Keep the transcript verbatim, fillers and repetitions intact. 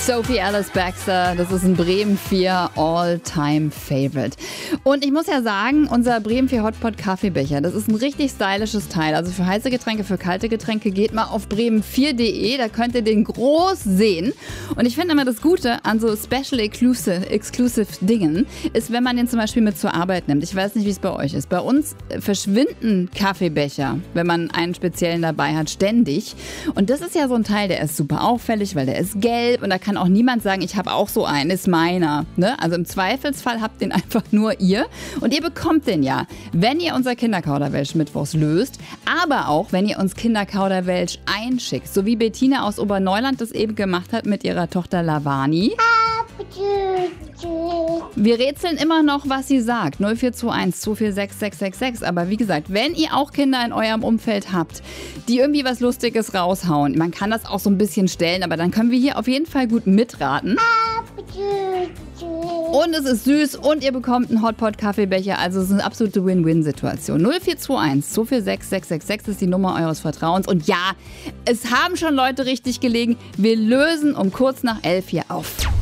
Sophie Alice Baxter, das ist ein Bremen vier All-Time-Favorite. Und ich muss ja sagen, unser Bremen vier Hotpot Kaffeebecher, das ist ein richtig stylisches Teil. Also für heiße Getränke, für kalte Getränke geht mal auf bremen vier punkt de, da könnt ihr den groß sehen. Und ich finde immer das Gute an so Special Exclusive, Exclusive Dingen ist, wenn man den zum Beispiel mit zur Arbeit nimmt. Ich weiß nicht, wie es bei euch ist. Bei uns verschwinden Kaffeebecher, wenn man einen speziellen dabei hat, ständig. Und das ist ja so ein Teil, der ist super auffällig, weil der ist gelb und da kann auch niemand sagen, ich habe auch so einen, ist meiner. Ne? Also im Zweifelsfall habt den einfach nur ihr. Und ihr bekommt den ja, wenn ihr unser Kinderkauderwelsch mittwochs löst, aber auch, wenn ihr uns Kinderkauderwelsch einschickt. So wie Bettina aus Oberneuland das eben gemacht hat mit ihrer Tochter Lavani. Wir rätseln immer noch, was sie sagt. null vier zwei eins zwei vier sechs sechs sechs sechs. Aber wie gesagt, wenn ihr auch Kinder in eurem Umfeld habt, die irgendwie was Lustiges raushauen, man kann das auch so ein bisschen stellen, aber dann können wir hier auf jeden Fall gut mitraten. Und es ist süß und ihr bekommt einen Hotpot-Kaffeebecher. Also es ist eine absolute Win-Win-Situation. null vier zwei eins zwei vier sechs sechs sechs sechs ist die Nummer eures Vertrauens. Und ja, es haben schon Leute richtig gelegen. Wir lösen um kurz nach elf hier auf.